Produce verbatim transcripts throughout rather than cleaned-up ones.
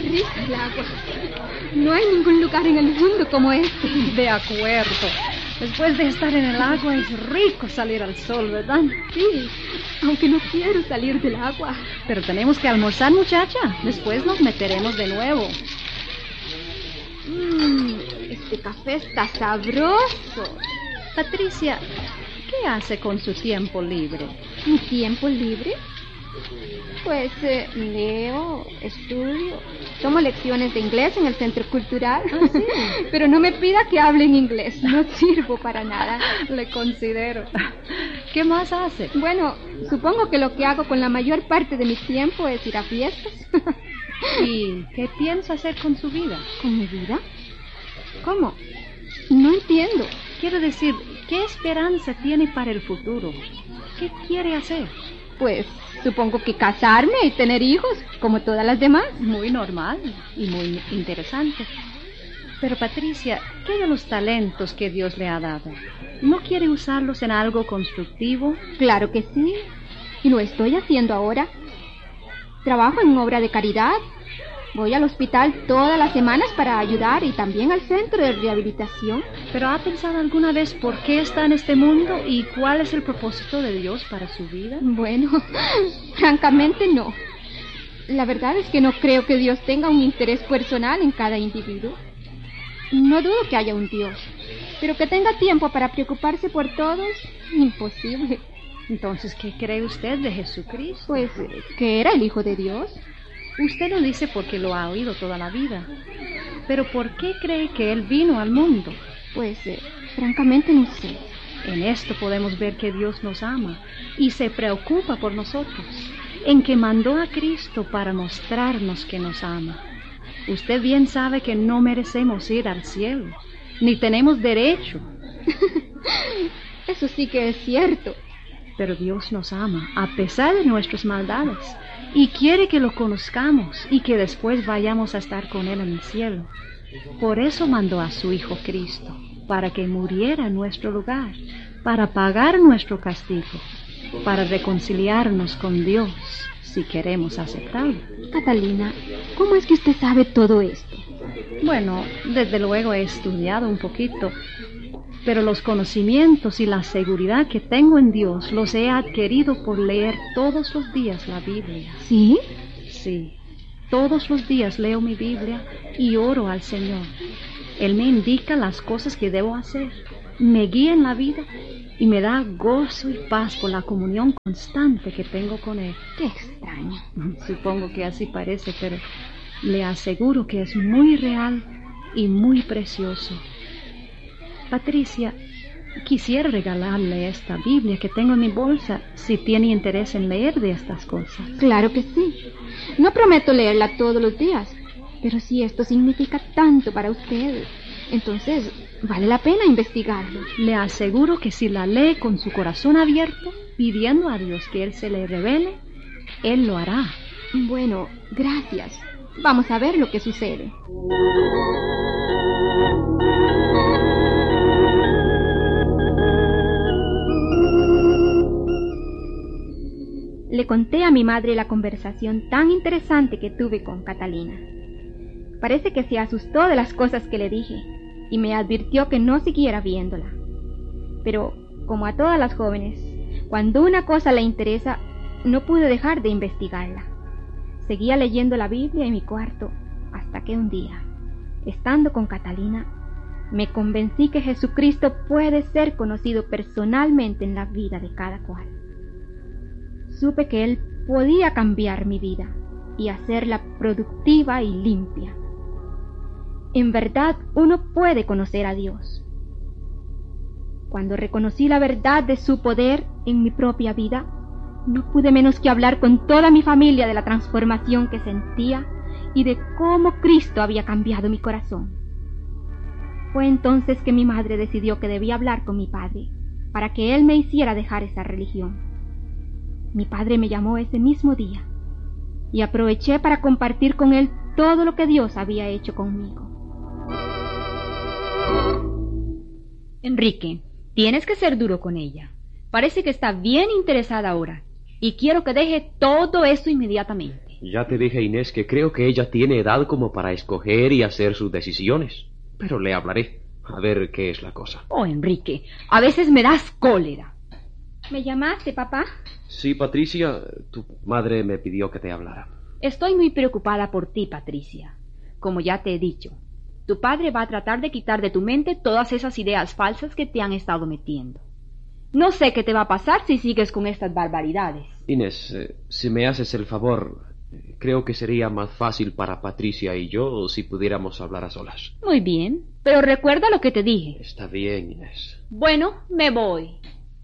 rico el agua. No hay ningún lugar en el mundo como este. De acuerdo. Después de estar en el agua es rico salir al sol, ¿verdad? Sí, aunque no quiero salir del agua. Pero tenemos que almorzar, muchacha. Después nos meteremos de nuevo. Mmm, este café está sabroso. Patricia, ¿qué hace con su tiempo libre? ¿Mi tiempo libre? Pues eh, leo, estudio, tomo lecciones de inglés en el centro cultural. ¿Ah, sí? Pero no me pida que hable en inglés, no sirvo para nada. Le considero. ¿Qué más hace? Bueno, supongo que lo que hago con la mayor parte de mi tiempo es ir a fiestas. ¿Y qué piensa hacer con su vida? ¿Con mi vida? ¿Cómo? No entiendo. Quiero decir, ¿qué esperanza tiene para el futuro? ¿Qué quiere hacer? Pues supongo que casarme y tener hijos, como todas las demás. Muy normal y muy interesante. Pero Patricia, ¿qué de los talentos que Dios le ha dado? ¿No quiere usarlos en algo constructivo? Claro que sí, y lo estoy haciendo ahora. Trabajo en obra de caridad. Voy al hospital todas las semanas para ayudar y también al centro de rehabilitación. ¿Pero ha pensado alguna vez por qué está en este mundo y cuál es el propósito de Dios para su vida? Bueno, francamente no. La verdad es que no creo que Dios tenga un interés personal en cada individuo. No dudo que haya un Dios, pero que tenga tiempo para preocuparse por todos, imposible. Entonces, ¿qué cree usted de Jesucristo? Pues que era el Hijo de Dios. Usted lo dice porque lo ha oído toda la vida. ¿Pero por qué cree que Él vino al mundo? Pues, eh, francamente no sé. En esto podemos ver que Dios nos ama y se preocupa por nosotros, en que mandó a Cristo para mostrarnos que nos ama. Usted bien sabe que no merecemos ir al cielo, ni tenemos derecho. Eso sí que es cierto. Pero Dios nos ama, a pesar de nuestras maldades, y quiere que lo conozcamos y que después vayamos a estar con Él en el cielo. Por eso mandó a su Hijo Cristo, para que muriera en nuestro lugar, para pagar nuestro castigo, para reconciliarnos con Dios, si queremos aceptarlo. Catalina, ¿cómo es que usted sabe todo esto? Bueno, desde luego he estudiado un poquito, pero los conocimientos y la seguridad que tengo en Dios los he adquirido por leer todos los días la Biblia. ¿Sí? Sí, todos los días leo mi Biblia y oro al Señor. Él me indica las cosas que debo hacer, me guía en la vida y me da gozo y paz por la comunión constante que tengo con Él. Qué extraño. Supongo que así parece, pero le aseguro que es muy real y muy precioso. Patricia, quisiera regalarle esta Biblia que tengo en mi bolsa si tiene interés en leer de estas cosas. Claro que sí. No prometo leerla todos los días, pero si esto significa tanto para usted, entonces vale la pena investigarlo. Le aseguro que si la lee con su corazón abierto, pidiendo a Dios que Él se le revele, Él lo hará. Bueno, gracias. Vamos a ver lo que sucede. Le conté a mi madre la conversación tan interesante que tuve con Catalina. Parece que se asustó de las cosas que le dije y me advirtió que no siguiera viéndola. Pero, como a todas las jóvenes, cuando una cosa le interesa, no pude dejar de investigarla. Seguía leyendo la Biblia en mi cuarto hasta que un día, estando con Catalina, me convencí que Jesucristo puede ser conocido personalmente en la vida de cada cual. Supe que Él podía cambiar mi vida y hacerla productiva y limpia. En verdad, uno puede conocer a Dios. Cuando reconocí la verdad de su poder en mi propia vida, no pude menos que hablar con toda mi familia de la transformación que sentía y de cómo Cristo había cambiado mi corazón. Fue entonces que mi madre decidió que debía hablar con mi padre para que él me hiciera dejar esa religión. Mi padre me llamó ese mismo día y aproveché para compartir con él todo lo que Dios había hecho conmigo. Enrique, tienes que ser duro con ella. Parece que está bien interesada ahora y quiero que deje todo eso inmediatamente. Ya te dije, Inés, que creo que ella tiene edad como para escoger y hacer sus decisiones. Pero le hablaré, a ver qué es la cosa. Oh, Enrique, a veces me das cólera. ¿Me llamaste, papá? Sí, Patricia, tu madre me pidió que te hablara. Estoy muy preocupada por ti, Patricia. Como ya te he dicho, tu padre va a tratar de quitar de tu mente todas esas ideas falsas que te han estado metiendo. No sé qué te va a pasar si sigues con estas barbaridades. Inés, eh, si me haces el favor, creo que sería más fácil para Patricia y yo si pudiéramos hablar a solas. Muy bien, pero recuerda lo que te dije. Está bien, Inés. Bueno, me voy.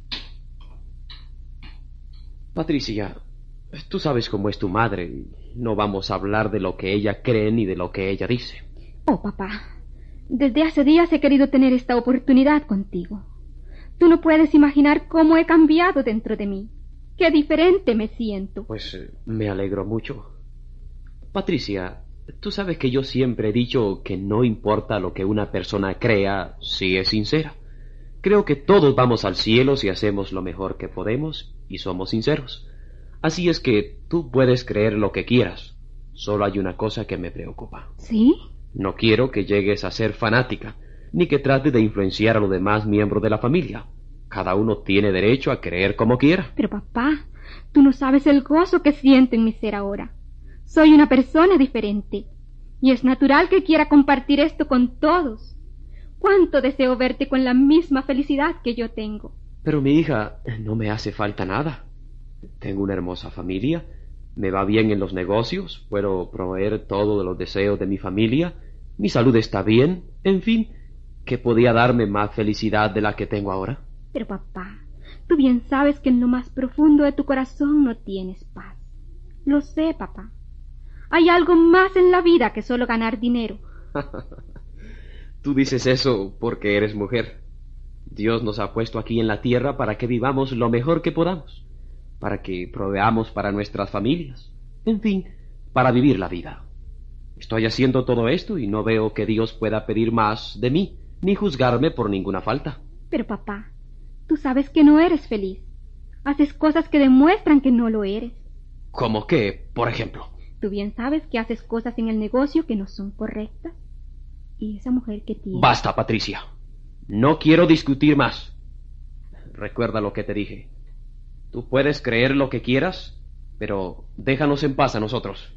Patricia, tú sabes cómo es tu madre. No vamos a hablar de lo que ella cree ni de lo que ella dice. Oh, papá, desde hace días he querido tener esta oportunidad contigo. Tú no puedes imaginar cómo he cambiado dentro de mí. Qué diferente me siento. Pues eh, me alegro mucho. Patricia, tú sabes que yo siempre he dicho que no importa lo que una persona crea si es sincera. Creo que todos vamos al cielo si hacemos lo mejor que podemos y somos sinceros. Así es que tú puedes creer lo que quieras. Solo hay una cosa que me preocupa. ¿Sí? No quiero que llegues a ser fanática, ni que trates de influenciar a los demás miembros de la familia. Cada uno tiene derecho a creer como quiera. Pero papá, tú no sabes el gozo que siento en mi ser ahora. Soy una persona diferente, y es natural que quiera compartir esto con todos. Cuánto deseo verte con la misma felicidad que yo tengo. Pero mi hija, no me hace falta nada. Tengo una hermosa familia, me va bien en los negocios, puedo proveer todos los deseos de mi familia, mi salud está bien, en fin, ¿qué podía darme más felicidad de la que tengo ahora? Pero papá, tú bien sabes que en lo más profundo de tu corazón no tienes paz. Lo sé, papá. Hay algo más en la vida que solo ganar dinero. Tú dices eso porque eres mujer. Dios nos ha puesto aquí en la tierra para que vivamos lo mejor que podamos, para que proveamos para nuestras familias, en fin, para vivir la vida. Estoy haciendo todo esto y no veo que Dios pueda pedir más de mí, ni juzgarme por ninguna falta. Pero papá, tú sabes que no eres feliz. Haces cosas que demuestran que no lo eres. ¿Cómo qué, por ejemplo? Tú bien sabes que haces cosas en el negocio que no son correctas. Y esa mujer que tienes... Basta, Patricia. No quiero discutir más. Recuerda lo que te dije. Tú puedes creer lo que quieras, pero déjanos en paz a nosotros.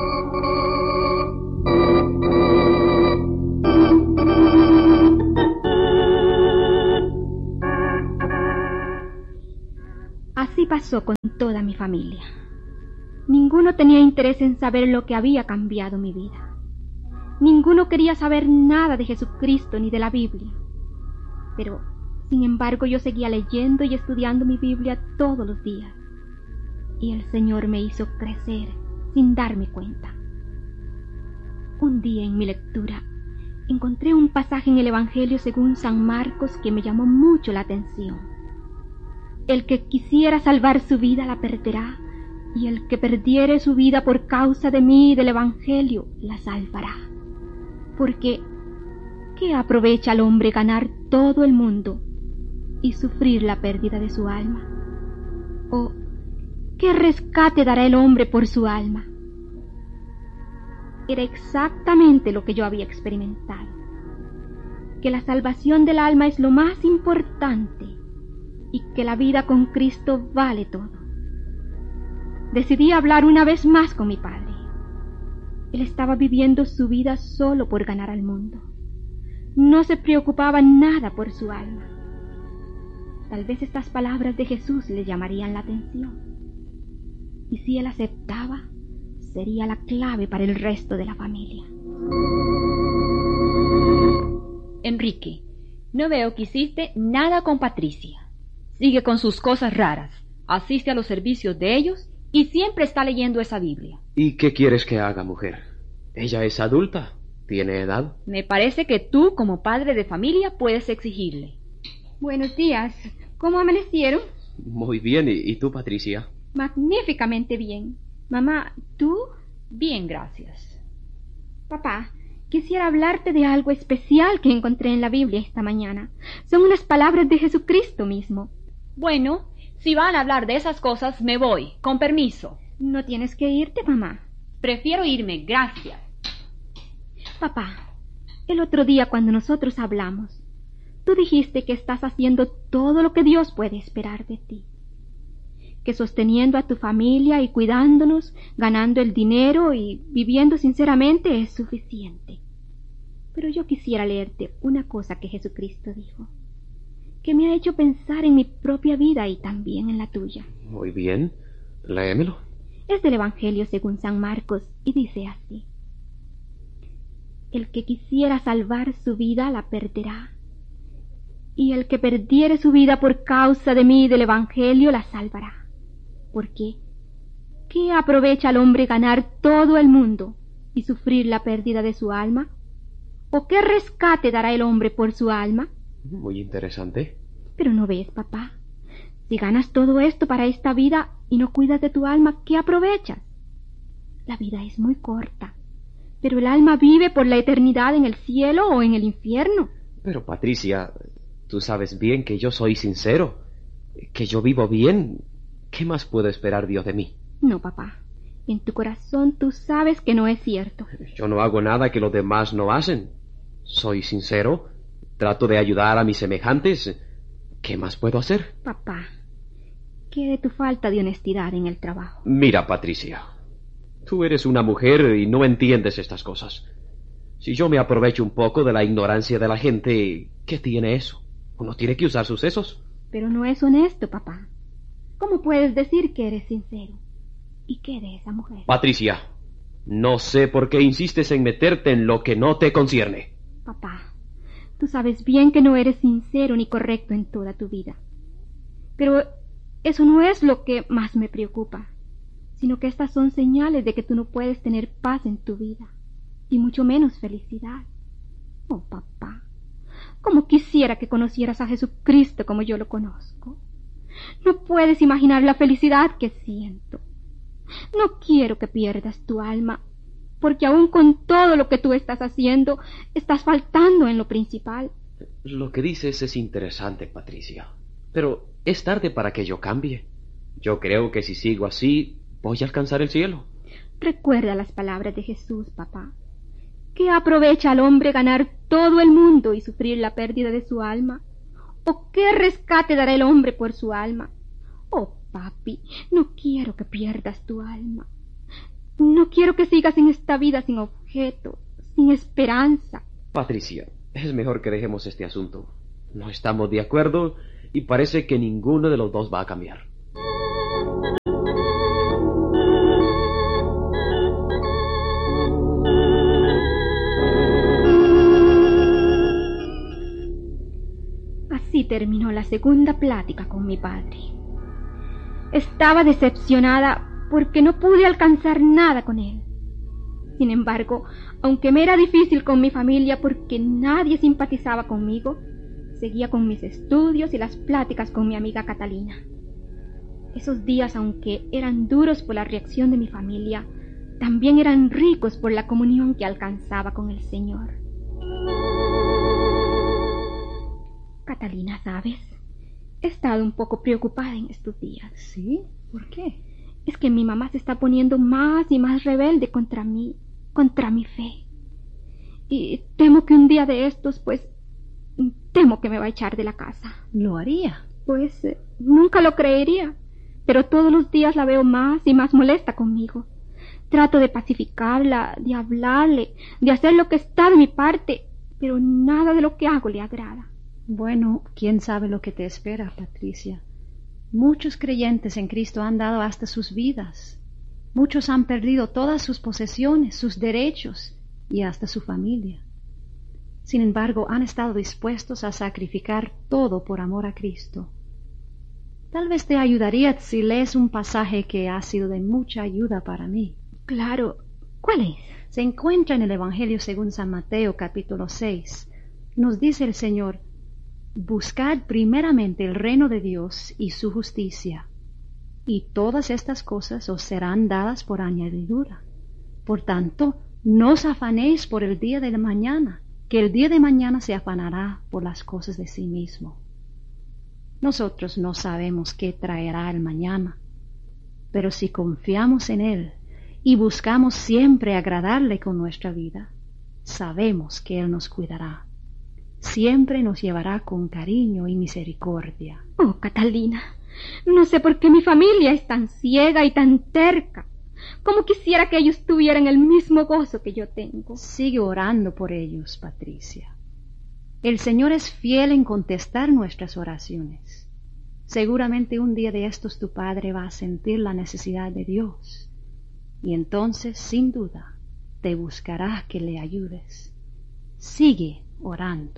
Así pasó con toda mi familia. Ninguno tenía interés en saber lo que había cambiado mi vida. Ninguno quería saber nada de Jesucristo ni de la Biblia. Pero, sin embargo, yo seguía leyendo y estudiando mi Biblia todos los días. Y el Señor me hizo crecer sin darme cuenta. Un día en mi lectura encontré un pasaje en el Evangelio según San Marcos que me llamó mucho la atención. El que quisiera salvar su vida la perderá, y el que perdiere su vida por causa de mí y del Evangelio la salvará. Porque, ¿qué aprovecha al hombre ganar todo el mundo y sufrir la pérdida de su alma? ¿O qué rescate dará el hombre por su alma? Era exactamente lo que yo había experimentado, que la salvación del alma es lo más importante y que la vida con Cristo vale todo. Decidí hablar una vez más con mi padre. Él estaba viviendo su vida solo por ganar al mundo. No se preocupaba nada por su alma. Tal vez estas palabras de Jesús le llamarían la atención. Y si él aceptaba, sería la clave para el resto de la familia. Enrique, no veo que hiciste nada con Patricia. Sigue con sus cosas raras, asiste a los servicios de ellos y siempre está leyendo esa Biblia. ¿Y qué quieres que haga, mujer? Ella es adulta, tiene edad. Me parece que tú, como padre de familia, puedes exigirle. Buenos días. ¿Cómo amanecieron? Muy bien, ¿y, y tú, Patricia? Magníficamente bien. Mamá, ¿tú? Bien, gracias. Papá, quisiera hablarte de algo especial que encontré en la Biblia esta mañana. Son unas palabras de Jesucristo mismo. Bueno, si van a hablar de esas cosas, me voy. Con permiso. No tienes que irte, mamá. Prefiero irme, gracias. Papá, el otro día cuando nosotros hablamos, tú dijiste que estás haciendo todo lo que Dios puede esperar de ti. Que sosteniendo a tu familia y cuidándonos, ganando el dinero y viviendo sinceramente es suficiente. Pero yo quisiera leerte una cosa que Jesucristo dijo, que me ha hecho pensar en mi propia vida y también en la tuya. Muy bien, léemelo. Es del Evangelio según San Marcos y dice así: el que quisiera salvar su vida la perderá, y el que perdiere su vida por causa de mí y del Evangelio la salvará. Porque ¿qué aprovecha al hombre ganar todo el mundo y sufrir la pérdida de su alma? ¿O qué rescate dará el hombre por su alma? Muy interesante. Pero no ves, papá, si ganas todo esto para esta vida y no cuidas de tu alma, ¿qué aprovechas? La vida es muy corta, pero el alma vive por la eternidad en el cielo o en el infierno. Pero, Patricia, tú sabes bien que yo soy sincero, que yo vivo bien. ¿Qué más puede esperar Dios de mí? No, papá. En tu corazón tú sabes que no es cierto. Yo no hago nada que los demás no hacen. Soy sincero, trato de ayudar a mis semejantes. ¿Qué más puedo hacer? Papá, ¿qué de tu falta de honestidad en el trabajo? Mira, Patricia, tú eres una mujer y no entiendes estas cosas. Si yo me aprovecho un poco de la ignorancia de la gente, ¿qué tiene eso? Uno tiene que usar sus sesos. Pero no es honesto, papá. ¿Cómo puedes decir que eres sincero? ¿Y qué de esa mujer? Patricia, no sé por qué insistes en meterte en lo que no te concierne. Papá, tú sabes bien que no eres sincero ni correcto en toda tu vida. Pero eso no es lo que más me preocupa, sino que estas son señales de que tú no puedes tener paz en tu vida, y mucho menos felicidad. Oh, papá, cómo quisiera que conocieras a Jesucristo como yo lo conozco. No puedes imaginar la felicidad que siento. No quiero que pierdas tu alma, porque aun con todo lo que tú estás haciendo, estás faltando en lo principal. Lo que dices es interesante, Patricia, pero es tarde para que yo cambie. Yo creo que si sigo así, voy a alcanzar el cielo. Recuerda las palabras de Jesús, papá. ¿Qué aprovecha al hombre ganar todo el mundo y sufrir la pérdida de su alma? ¿O qué rescate dará el hombre por su alma? Oh, papi, no quiero que pierdas tu alma. No quiero que sigas en esta vida sin objeto, sin esperanza. Patricia, es mejor que dejemos este asunto. No estamos de acuerdo y parece que ninguno de los dos va a cambiar. Así terminó la segunda plática con mi padre. Estaba decepcionada porque no pude alcanzar nada con él. Sin embargo, aunque me era difícil con mi familia porque nadie simpatizaba conmigo, seguía con mis estudios y las pláticas con mi amiga Catalina. Esos días, aunque eran duros por la reacción de mi familia, también eran ricos por la comunión que alcanzaba con el Señor. Catalina, ¿sabes? He estado un poco preocupada en estos días. ¿Sí? ¿Por qué? Es que mi mamá se está poniendo más y más rebelde contra mí, contra mi fe. Y temo que un día de estos, pues, temo que me va a echar de la casa. ¿Lo haría? Pues, eh, nunca lo creería, pero todos los días la veo más y más molesta conmigo. Trato de pacificarla, de hablarle, de hacer lo que está de mi parte, pero nada de lo que hago le agrada. Bueno, quién sabe lo que te espera, Patricia. Muchos creyentes en Cristo han dado hasta sus vidas. Muchos han perdido todas sus posesiones, sus derechos y hasta su familia. Sin embargo, han estado dispuestos a sacrificar todo por amor a Cristo. Tal vez te ayudaría si lees un pasaje que ha sido de mucha ayuda para mí. Claro. ¿Cuál es? Se encuentra en el Evangelio según San Mateo, capítulo seis. Nos dice el Señor: buscad primeramente el reino de Dios y su justicia, y todas estas cosas os serán dadas por añadidura. Por tanto, no os afanéis por el día de la mañana, que el día de mañana se afanará por las cosas de sí mismo. Nosotros no sabemos qué traerá el mañana, pero si confiamos en Él y buscamos siempre agradarle con nuestra vida, sabemos que Él nos cuidará. Siempre nos llevará con cariño y misericordia. Oh, Catalina, no sé por qué mi familia es tan ciega y tan terca. Como quisiera que ellos tuvieran el mismo gozo que yo tengo. Sigue orando por ellos, Patricia. El Señor es fiel en contestar nuestras oraciones. Seguramente un día de estos tu padre va a sentir la necesidad de Dios. Y entonces, sin duda, te buscará que le ayudes. Sigue orando.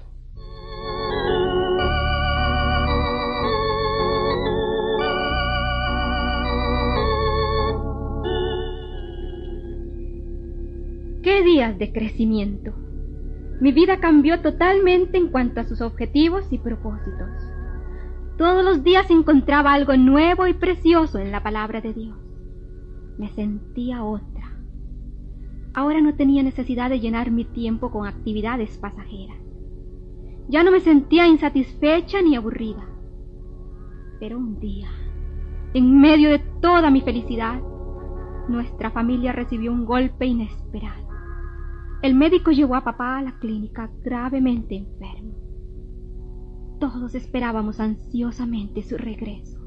¡Qué días de crecimiento! Mi vida cambió totalmente en cuanto a sus objetivos y propósitos. Todos los días encontraba algo nuevo y precioso en la palabra de Dios. Me sentía otra. Ahora no tenía necesidad de llenar mi tiempo con actividades pasajeras. Ya no me sentía insatisfecha ni aburrida. Pero un día, en medio de toda mi felicidad, nuestra familia recibió un golpe inesperado. El médico llevó a papá a la clínica gravemente enfermo. Todos esperábamos ansiosamente su regreso.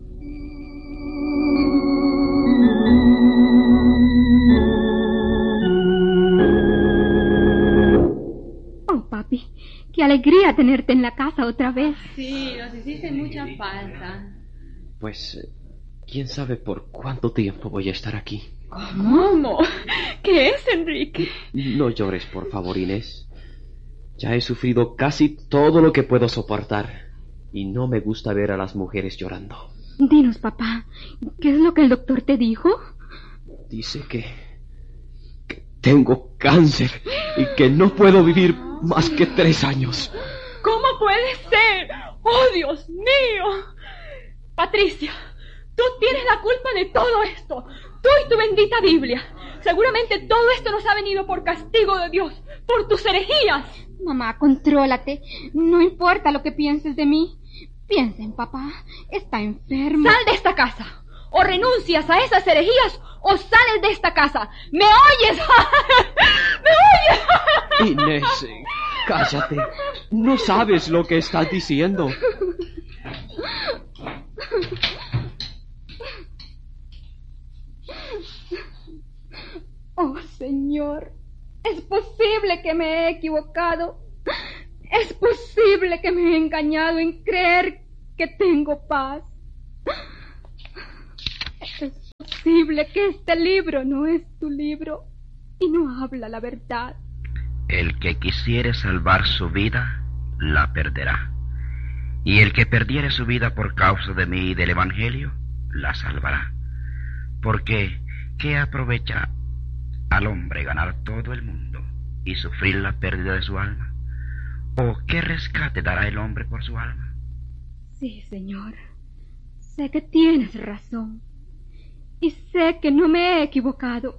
Oh, papi, qué alegría tenerte en la casa otra vez. Sí, nos hiciste mucha falta. Pues, eh, quién sabe por cuánto tiempo voy a estar aquí. ¿Cómo? ¿Qué es, Enrique? No llores, por favor, Inés. Ya he sufrido casi todo lo que puedo soportar y no me gusta ver a las mujeres llorando. Dinos, papá, ¿qué es lo que el doctor te dijo? Dice que, que tengo cáncer y que no puedo vivir más que tres años. ¿Cómo puede ser? ¡Oh, Dios mío! Patricia, tú tienes la culpa de todo esto. Tú y tu bendita Biblia. Seguramente todo esto nos ha venido por castigo de Dios, por tus herejías. Mamá, contrólate. No importa lo que pienses de mí. Piensa en papá. Está enfermo. Sal de esta casa. O renuncias a esas herejías o sales de esta casa. ¿Me oyes? ¿Me oyes? Inés, eh, cállate. No sabes lo que estás diciendo. Oh, Señor, es posible que me he equivocado. Es posible que me he engañado en creer que tengo paz. Es posible que este libro no es tu libro y no habla la verdad. El que quisiere salvar su vida, la perderá. Y el que perdiere su vida por causa de mí y del Evangelio, la salvará. Porque, ¿qué aprovecha al hombre ganar todo el mundo y sufrir la pérdida de su alma? ¿O qué rescate dará el hombre por su alma? Sí, Señor, sé que tienes razón y sé que no me he equivocado.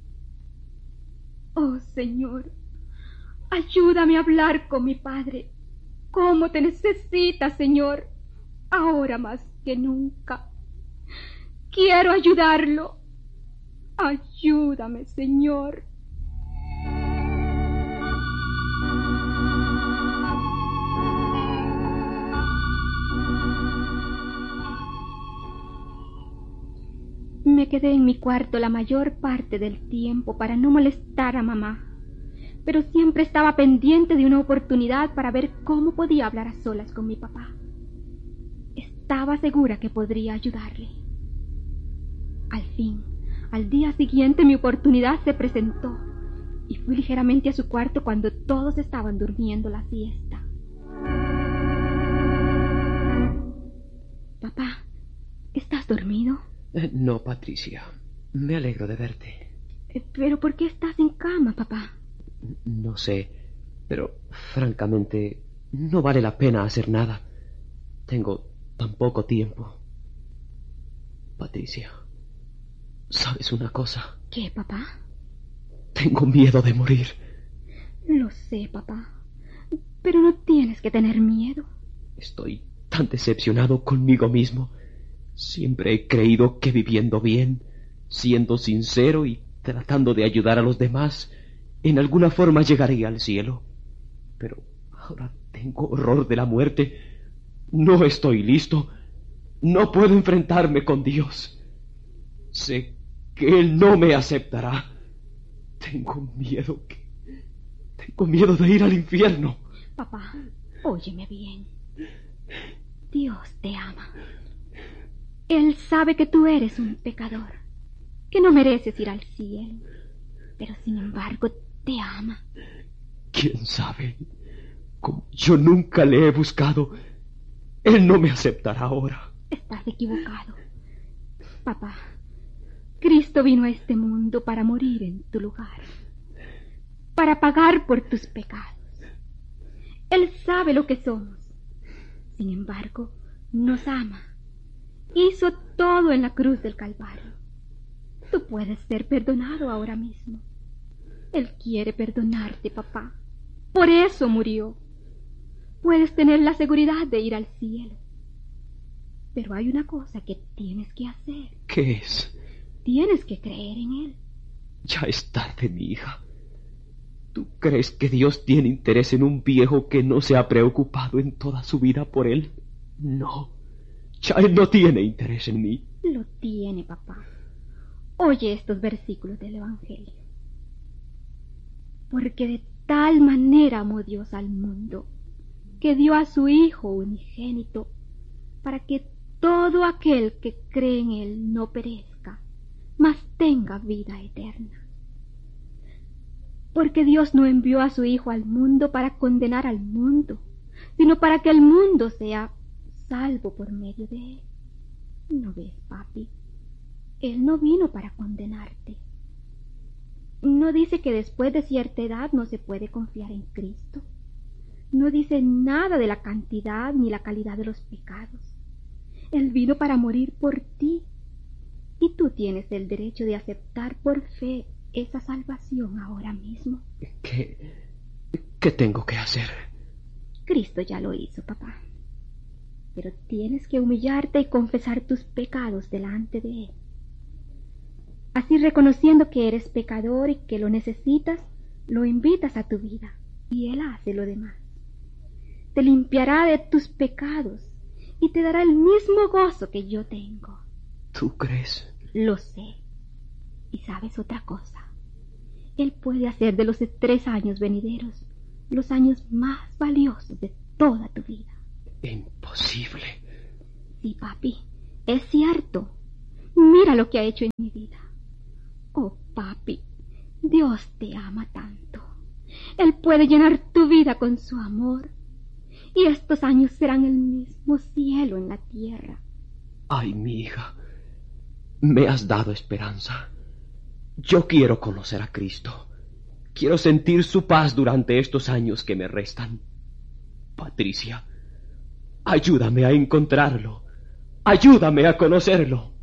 Oh, Señor, ayúdame a hablar con mi padre. ¿Cómo te necesita, Señor? Ahora más que nunca. Quiero ayudarlo. Ayúdame, Señor. Me quedé en mi cuarto la mayor parte del tiempo para no molestar a mamá, pero siempre estaba pendiente de una oportunidad para ver cómo podía hablar a solas con mi papá. Estaba segura que podría ayudarle. Al fin, al día siguiente mi oportunidad se presentó y fui ligeramente a su cuarto cuando todos estaban durmiendo la siesta. Papá, ¿estás dormido? Eh, no, Patricia. Me alegro de verte. Eh, ¿Pero por qué estás en cama, papá? No sé, pero francamente no vale la pena hacer nada. Tengo tan poco tiempo. Patricia, ¿sabes una cosa? ¿Qué, papá? Tengo miedo de morir. Lo sé, papá, pero no tienes que tener miedo. Estoy tan decepcionado conmigo mismo. Siempre he creído que viviendo bien, siendo sincero y tratando de ayudar a los demás, en alguna forma llegaré al cielo. Pero ahora tengo horror de la muerte. No estoy listo. No puedo enfrentarme con Dios. Sé que Él no me aceptará. Tengo miedo que... Tengo miedo de ir al infierno. Papá, óyeme bien. Dios te ama. Él sabe que tú eres un pecador, que no mereces ir al cielo, pero sin embargo te ama. ¿Quién sabe? Como yo nunca le he buscado, Él no me aceptará ahora. Estás equivocado. Papá, Cristo vino a este mundo para morir en tu lugar, para pagar por tus pecados. Él sabe lo que somos. Sin embargo, nos ama. Hizo todo en la cruz del Calvario. Tú puedes ser perdonado ahora mismo. Él quiere perdonarte, papá. Por eso murió. Puedes tener la seguridad de ir al cielo. Pero hay una cosa que tienes que hacer. ¿Qué es? Tienes que creer en Él. Ya es tarde, mi hija. ¿Tú crees que Dios tiene interés en un viejo que no se ha preocupado en toda su vida por Él? No. Ya Él no tiene interés en mí. Lo tiene, papá. Oye estos versículos del Evangelio. Porque de tal manera amó Dios al mundo, que dio a su Hijo unigénito, para que todo aquel que cree en Él no perezca, mas tenga vida eterna. Porque Dios no envió a su Hijo al mundo para condenar al mundo, sino para que el mundo sea salvo por medio de Él. ¿No ves, papi? Él no vino para condenarte. No dice que después de cierta edad no se puede confiar en Cristo. No dice nada de la cantidad ni la calidad de los pecados. Él vino para morir por ti, y tú tienes el derecho de aceptar por fe esa salvación ahora mismo. ¿Qué, qué tengo que hacer? Cristo ya lo hizo, papá. Pero tienes que humillarte y confesar tus pecados delante de Él. Así, reconociendo que eres pecador y que lo necesitas, lo invitas a tu vida, y Él hace lo demás. Te limpiará de tus pecados y te dará el mismo gozo que yo tengo. ¿Tú crees? Lo sé. Y sabes otra cosa. Él puede hacer de los tres años venideros los años más valiosos de toda tu vida. Imposible. Sí, papi, es cierto. Mira lo que ha hecho en mi vida. Oh, papi, Dios te ama tanto. Él puede llenar tu vida con su amor, y estos años serán el mismo cielo en la tierra. Ay, mi hija, me has dado esperanza. Yo quiero conocer a Cristo. Quiero sentir su paz durante estos años que me restan. Patricia, ayúdame a encontrarlo. Ayúdame a conocerlo.